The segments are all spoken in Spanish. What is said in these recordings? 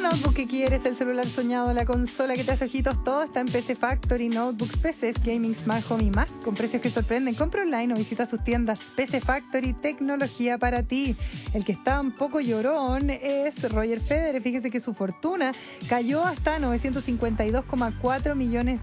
notebook que quieres, el celular soñado, la consola que te hace ojitos, todo está en PC Factory, notebooks, PCs, gaming, smart home y más, con precios que sorprenden. Compra online o visita sus tiendas. PC Factory, tecnología para ti. El que está un poco llorón es Roger Federer. Fíjese que su fortuna cayó hasta $952,4 millones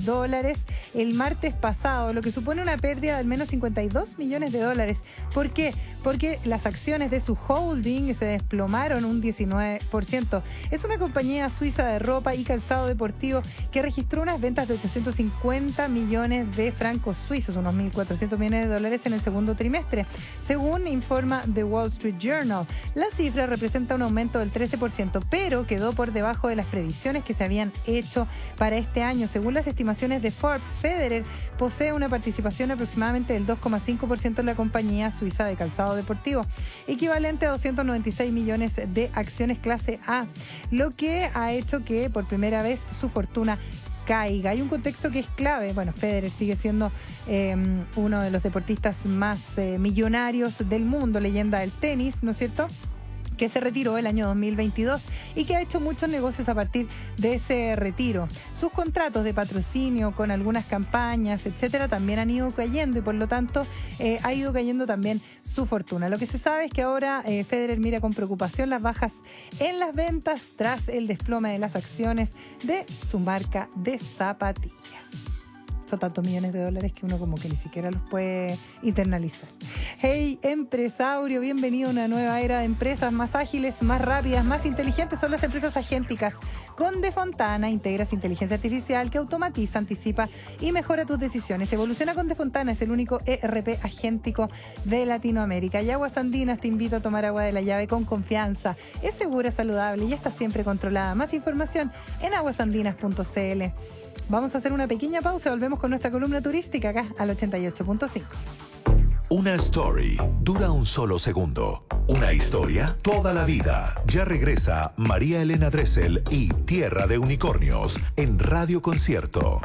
el martes pasado, lo que supone una pérdida de al menos $52 millones. ¿Por qué? Porque las acciones de su holding se desplomaron un 19%. Es una compañía suiza de ropa y calzado deportivo que registró unas ventas de 850 millones de francos suizos, unos 1.400 millones de dólares en el segundo trimestre, según informa The Wall Street Journal. La cifra representa un aumento del 13%, pero quedó por debajo de las previsiones que se habían hecho para este año. Según las estimaciones de Forbes, Federer posee una participación aproximadamente del 2,5% en la compañía suiza de calzado deportivo, equivalente a 296 millones de acciones clase A, lo que ha hecho que por primera vez su fortuna caiga. Hay un contexto que es clave. Bueno, Federer sigue siendo uno de los deportistas más millonarios del mundo, leyenda del tenis, ¿no es cierto?, que se retiró el año 2022 y que ha hecho muchos negocios a partir de ese retiro. Sus contratos de patrocinio con algunas campañas, etcétera, también han ido cayendo y por lo tanto ha ido cayendo también su fortuna. Lo que se sabe es que ahora Federer mira con preocupación las bajas en las ventas tras el desplome de las acciones de su marca de zapatillas. Son tantos millones de dólares que uno como que ni siquiera los puede internalizar. Hey, empresario, bienvenido a una nueva era de empresas más ágiles, más rápidas, más inteligentes. Son las empresas agénticas. Con Defontana integras inteligencia artificial que automatiza, anticipa y mejora tus decisiones. Evoluciona con Defontana, es el único ERP agéntico de Latinoamérica. Y Aguas Andinas te invita a tomar agua de la llave con confianza. Es segura, saludable y está siempre controlada. Más información en aguasandinas.cl. Vamos a hacer una pequeña pausa y volvemos con nuestra columna turística acá al 88.5. Una story dura un solo segundo. Una historia toda la vida. Ya regresa María Elena Dressel y Tierra de Unicornios en Radio Concierto.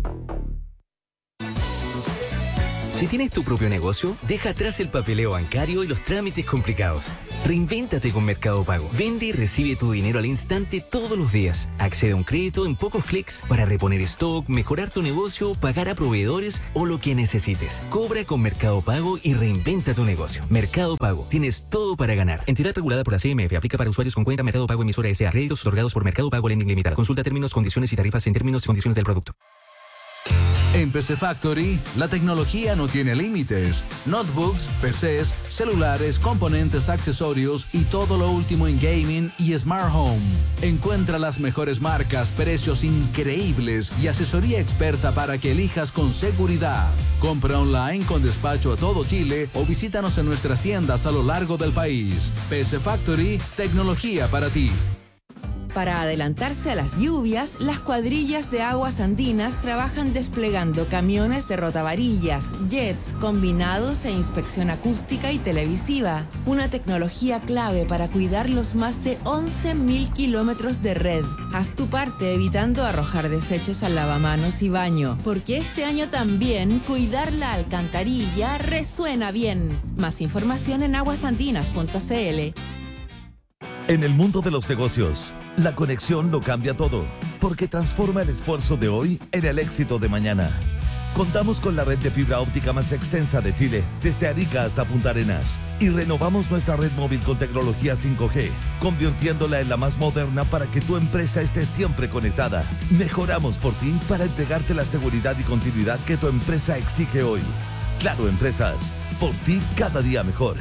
Si tienes tu propio negocio, deja atrás el papeleo bancario y los trámites complicados. Reinvéntate con Mercado Pago. Vende y recibe tu dinero al instante todos los días. Accede a un crédito en pocos clics para reponer stock, mejorar tu negocio, pagar a proveedores o lo que necesites. Cobra con Mercado Pago y reinventa tu negocio. Mercado Pago. Tienes todo para ganar. Entidad regulada por la CMF. Aplica para usuarios con cuenta Mercado Pago emisora S.A. Créditos otorgados por Mercado Pago Lending Limitada. Consulta términos, condiciones y tarifas en términos y condiciones del producto. En PC Factory, la tecnología no tiene límites. Notebooks, PCs, celulares, componentes, accesorios y todo lo último en gaming y smart home. Encuentra las mejores marcas, precios increíbles y asesoría experta para que elijas con seguridad. Compra online con despacho a todo Chile o visítanos en nuestras tiendas a lo largo del país. PC Factory, tecnología para ti. Para adelantarse a las lluvias, las cuadrillas de Aguas Andinas trabajan desplegando camiones de rotavarillas, jets, combinados e inspección acústica y televisiva. Una tecnología clave para cuidar los más de 11.000 kilómetros de red. Haz tu parte evitando arrojar desechos al lavamanos y baño, porque este año también cuidar la alcantarilla resuena bien. Más información en aguasandinas.cl. En el mundo de los negocios, la conexión lo cambia todo, porque transforma el esfuerzo de hoy en el éxito de mañana. Contamos con la red de fibra óptica más extensa de Chile, desde Arica hasta Punta Arenas, y renovamos nuestra red móvil con tecnología 5G, convirtiéndola en la más moderna para que tu empresa esté siempre conectada. Mejoramos por ti para entregarte la seguridad y continuidad que tu empresa exige hoy. Claro Empresas, por ti cada día mejor.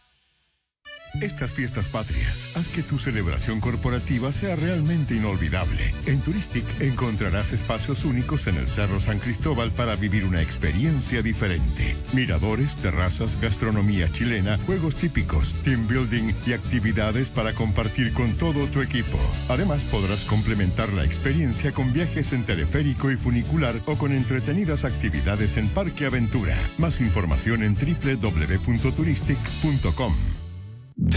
Estas fiestas patrias, haz que tu celebración corporativa sea realmente inolvidable. En Turistic encontrarás espacios únicos en el Cerro San Cristóbal para vivir una experiencia diferente. Miradores, terrazas, gastronomía chilena, juegos típicos, team building y actividades para compartir con todo tu equipo. Además, podrás complementar la experiencia con viajes en teleférico y funicular o con entretenidas actividades en Parque Aventura. Más información en www.turistic.com.